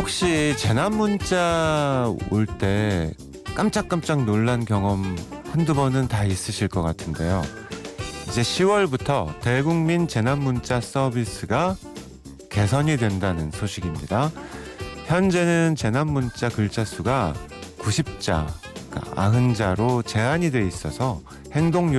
혹시 재난 문자 올 때 깜짝깜짝 놀란 경험 한두 번은 다 있으실 것 같은데요. 이제 10월부터 대국민 재난 문자 서비스가 개선이 된다는 소식입니다. 현재는 재난 문자 글자 수가 90자, 그러니까 90자로 제한이 돼 있어서 행동